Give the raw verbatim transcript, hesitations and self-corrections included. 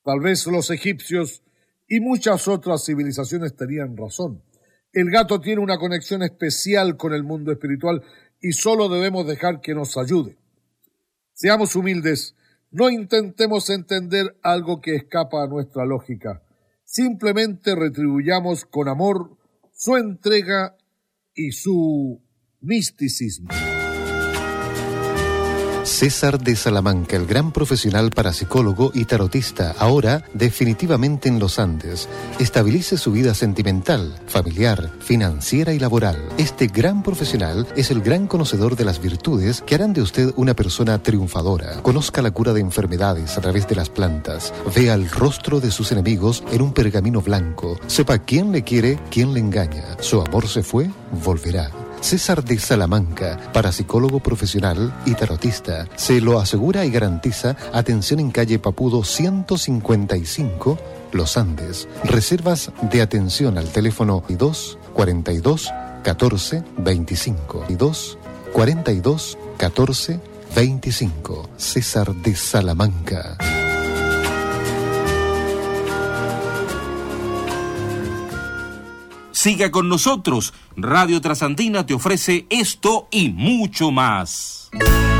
Tal vez los egipcios y muchas otras civilizaciones tenían razón. El gato tiene una conexión especial con el mundo espiritual y solo debemos dejar que nos ayude. Seamos humildes, no intentemos entender algo que escapa a nuestra lógica. Simplemente retribuyamos con amor su entrega y su misticismo. César de Salamanca, el gran profesional parapsicólogo y tarotista, ahora definitivamente en los Andes. Estabilice su vida sentimental, familiar, financiera y laboral. Este gran profesional es el gran conocedor de las virtudes que harán de usted una persona triunfadora. Conozca la cura de enfermedades a través de las plantas. Vea el rostro de sus enemigos en un pergamino blanco. Sepa quién le quiere, quién le engaña. Su amor se fue, volverá. César de Salamanca, parapsicólogo profesional y tarotista, se lo asegura y garantiza atención en calle Papudo ciento cincuenta y cinco, Los Andes. Reservas de atención al teléfono dos cuarenta y dos catorce veinticinco y dos cuarenta y dos catorce veinticinco. César de Salamanca. Siga con nosotros. Radio Trasandina te ofrece esto y mucho más.